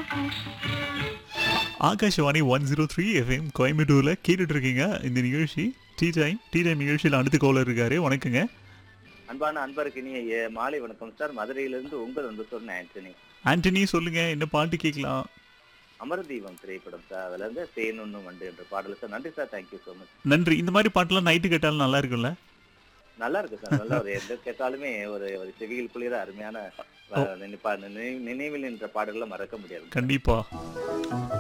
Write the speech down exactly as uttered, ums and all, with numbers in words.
Akashvani one zero three FM கோயம்புத்தூர்ல கேட்டுட்டு இருக்கீங்க இந்த நிகழ்ச்சி டீ டைம் டீ டைம் நிகழ்ச்சியில் அடுத்த கோலர் இருக்காரு. வணக்கங்க. அன்பான அன்பருக்கு இனிய ஏ- மாலை வணக்கம் சார். மதுரையிலிருந்து உங்கள் வந்து சொன்ன ஆண்டனி. ஆண்டனி சொல்லுங்க, என்ன பாட்டு கேட்கலாம்? அமரதீபம் திரைப்படம் சார். அதுல இருந்து தேனொன்னு வண்டு என்ற பாடல் சார். நன்றி சார், தேங்க்யூ ஸோ மச். நன்றி. இந்த மாதிரி பாட்டெல்லாம் நைட்டு கேட்டாலும் நல்லா இருக்கும்ல? நல்லா இருக்கு சார். நல்லா ஒரு எந்த கேட்டாலுமே ஒரு ஒரு செவியில் குளிர அருமையான ஓ, அஹ், நினைப்பா- நினை- நினைவில் என்ற பாடல்களை மறக்க முடியாது. கண்டிப்பா.